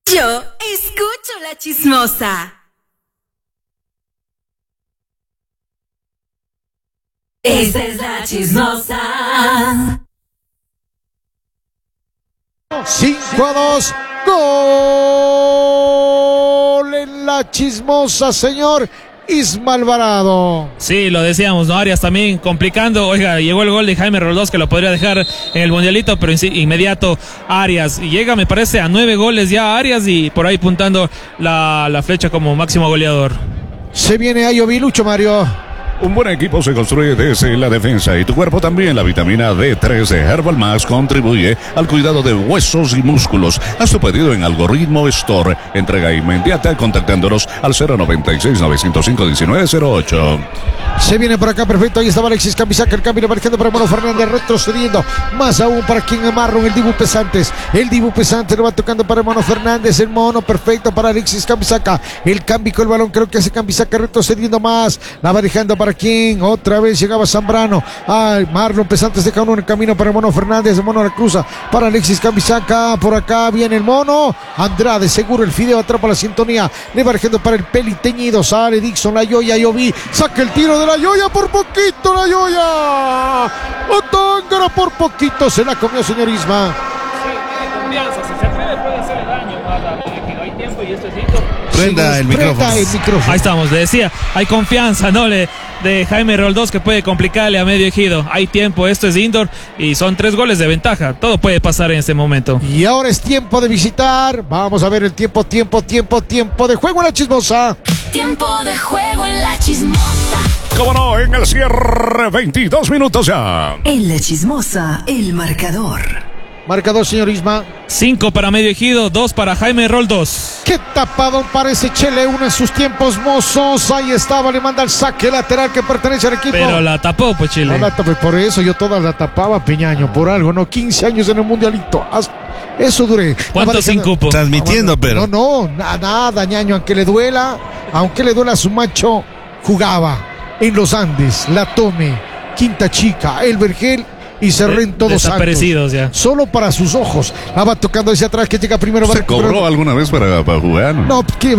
Yo escucho La Chismosa. Esa es La Chismosa. 5-2, gol en La Chismosa, señor Isma Alvarado. Sí, lo decíamos, ¿no? Arias también complicando. Oiga, llegó el gol de Jaime Roldós que lo podría dejar en el mundialito, pero inmediato Arias. Y llega, me parece, a 9 goles ya Arias y por ahí puntando la flecha como máximo goleador. Se viene Ayoví, Lucho Mario. Un buen equipo se construye desde la defensa y tu cuerpo también. La vitamina D3 de Herbal Max contribuye al cuidado de huesos y músculos. Haz tu pedido en Algoritmo Store. Entrega inmediata contactándonos al 096-905-1908. Se viene por acá, perfecto. Ahí estaba Alexis Camisaca, el cambio marcando para Mono Fernández, retrocediendo. Más aún para quien amarron el Dibu Pesantes. El Dibu Pesantes lo va tocando para Mono Fernández. El Mono perfecto para Alexis Camisaca. El cambio con el balón, creo que hace Camisaca retrocediendo más. La va dejando para quien. Otra vez llegaba Zambrano. Ay, Marlon Pesantes deja uno en el camino para Mono Fernández. El Mono la cruza para Alexis Camisaca. Por acá viene el Mono. Andrade, seguro el Fideo atrapa la sintonía. Le va dejando para el Peli teñido. Sale Dixon, la Yoya, Yoví. Saca el tiro de la Yoya por poquito, la Yoya. Otángara por poquito se la comió, señor Isma. Sí, tiene confianza. Si se atreve puede hacerle daño a la que no hay tiempo y esto es lindo. Prenda el micrófono. Ahí estamos, le decía, hay confianza, ¿no? De Jaime Roldós que puede complicarle a Medio Ejido. Hay tiempo, esto es indoor y son 3 goles de ventaja. Todo puede pasar en este momento. Y ahora es tiempo de visitar. Vamos a ver el tiempo de juego en La Chismosa. Tiempo de juego en La Chismosa. Cómo no, en el cierre, 22 minutos ya. En La Chismosa, el marcador. Marcador, señor Isma. 5 para Medio Ejido, 2 para Jaime Roldós. Qué tapadón parece Chele, uno en sus tiempos mozos. Ahí estaba, le manda el saque lateral que pertenece al equipo. Pero la tapó, pues Chile. No la tapé, por eso yo todas la tapaba, Peñaño, por algo, ¿no? 15 años en el mundialito. Eso duré. ¿Cuánto sin cupo? Transmitiendo, pero. No, nada, ñaño, aunque le duela a su macho, jugaba en los Andes, La Tome, Quinta Chica, El Vergel y cerré en Todos Desaparecidos Santos. ya. Solo para sus ojos. La va tocando hacia atrás, que llega primero. ¿Se cobró alguna vez para jugar? No, ¿qué